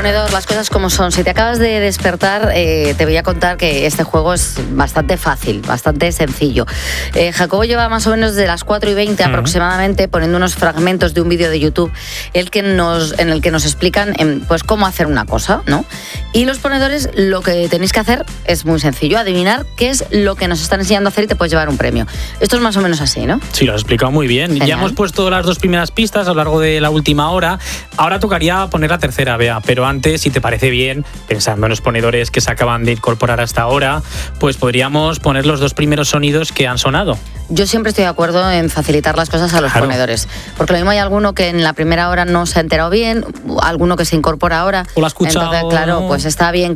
ponedor, las cosas como son. Si te acabas de despertar, te voy a contar que este juego es bastante fácil, bastante sencillo. Jacobo lleva más o menos de las 4:20 aproximadamente poniendo unos fragmentos de un vídeo de YouTube en el que nos explican pues cómo hacer una cosa, ¿no? Y los ponedores lo que tenéis que hacer es muy sencillo, adivinar qué es lo que nos están enseñando a hacer y te puedes llevar un premio. Esto es más o menos así, ¿no? Sí, lo has explicado muy bien. Genial. Ya hemos puesto las 2 primeras pistas a lo largo de la última hora. Ahora tocaría poner la tercera, Bea, pero antes, si te parece bien, pensando en los ponedores que se acaban de incorporar hasta ahora, pues podríamos poner los 2 primeros sonidos que han sonado. Yo siempre estoy de acuerdo en facilitar las cosas a los ponedores, porque lo mismo hay alguno que en la primera hora no se ha enterado bien, alguno que se incorpora ahora. O lo ha escuchado. Entonces, claro, pues está bien